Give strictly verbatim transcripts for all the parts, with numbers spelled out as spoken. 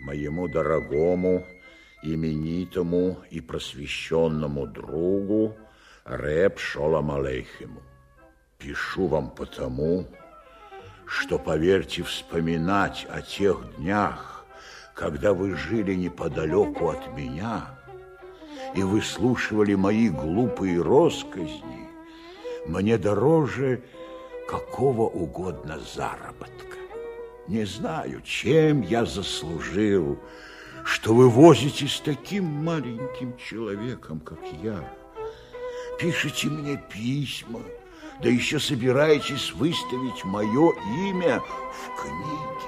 моему дорогому, именитому и просвещенному другу Реб Шолом Алейхему. Пишу вам потому, что, поверьте, вспоминать о тех днях, когда вы жили неподалеку от меня и выслушивали мои глупые россказни, мне дороже какого угодно заработка. Не знаю, чем я заслужил, что вы возитесь с таким маленьким человеком, как я. Пишите мне письма, да еще собираетесь выставить мое имя в книге.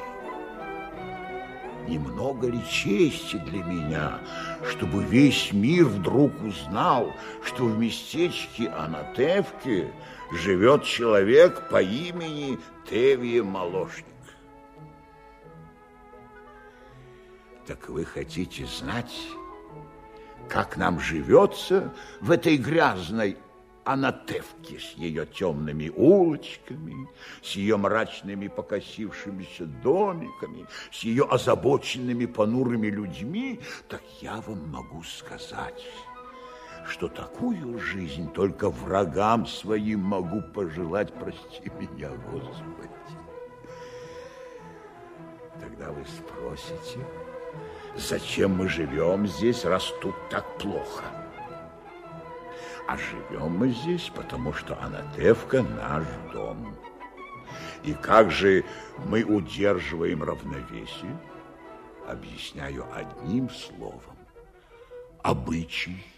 Немного ли чести для меня, чтобы весь мир вдруг узнал, что в местечке Анатевке живет человек по имени Тевия Молошник? Так вы хотите знать, как нам живется в этой грязной Анатевке с ее темными улочками, с ее мрачными покосившимися домиками, с ее озабоченными понурыми людьми? Так я вам могу сказать, что такую жизнь только врагам своим могу пожелать, прости меня, Господи. Тогда вы спросите, зачем мы живем здесь, раз тут так плохо? А живем мы здесь, потому что Анатевка наш дом. И как же мы удерживаем равновесие? Объясняю одним словом: обычай.